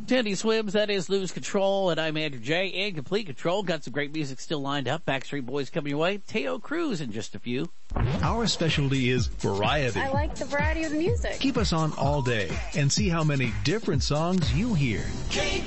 Teddy Swims, that is Lose Control, and I'm Andrew J. In Complete Control. Got some great music still lined up. Backstreet Boys coming your way. Teo Cruz in just a few. Our specialty is variety. I like the variety of the music. Keep us on all day and see how many different songs you hear.